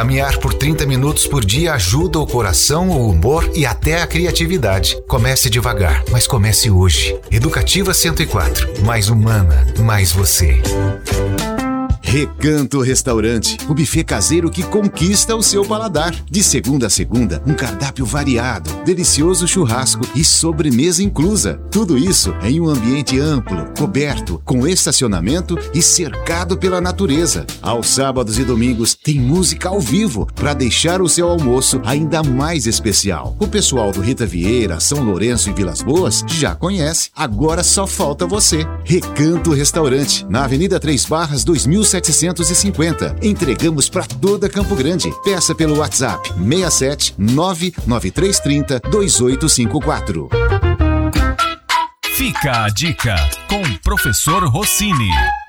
Caminhar por 30 minutos por dia ajuda o coração, o humor e até a criatividade. Comece devagar, mas comece hoje. Educativa 104. Mais humana, mais você. Recanto Restaurante, o buffet caseiro que conquista o seu paladar. De segunda a segunda, um cardápio variado, delicioso churrasco e sobremesa inclusa. Tudo isso em um ambiente amplo, coberto, com estacionamento e cercado pela natureza. Aos sábados e domingos tem música ao vivo para deixar o seu almoço ainda mais especial. O pessoal do Rita Vieira, São Lourenço e Vilas Boas já conhece. Agora só falta você. Recanto Restaurante, na Avenida 3 Barras 2750. Entregamos para toda Campo Grande. Peça pelo WhatsApp 67 99330 2854. Fica a dica com o professor Rossini.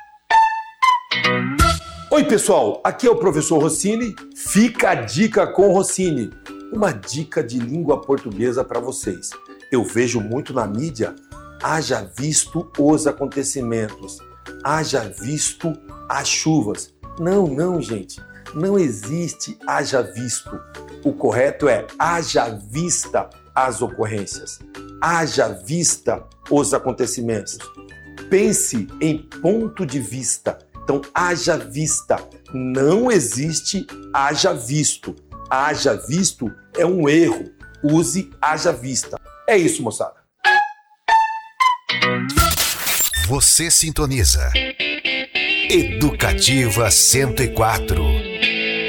Oi pessoal, aqui é o professor Rossini. Fica a dica com Rossini. Uma dica de língua portuguesa para vocês. Eu vejo muito na mídia, haja visto os acontecimentos, haja visto as chuvas. Não, gente. Não existe haja visto. O correto é haja vista as ocorrências. Haja vista os acontecimentos. Pense em ponto de vista. Então, haja vista. Não existe haja visto. Haja visto é um erro. Use haja vista. É isso, moçada. Você sintoniza Educativa 104.